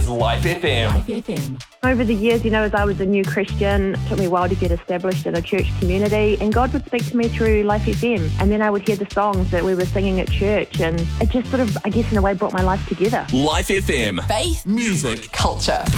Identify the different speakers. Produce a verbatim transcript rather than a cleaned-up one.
Speaker 1: Life F M.
Speaker 2: Life F M.
Speaker 3: Over the years, you know, as I was a new Christian, it took me a while to get established in a church community, and God would speak to me through Life F M, and then I would hear the songs that we were singing at church, and it just sort of, I guess in a way, brought my life together.
Speaker 1: Life F M.
Speaker 2: Faith,
Speaker 1: Music.
Speaker 2: culture.